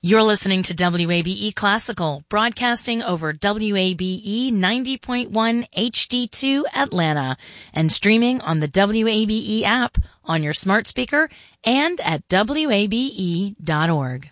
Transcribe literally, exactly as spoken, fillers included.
You're listening to W A B E Classical, broadcasting over W A B E ninety point one H D two Atlanta and streaming on the W A B E app on your smart speaker and at W A B E dot org.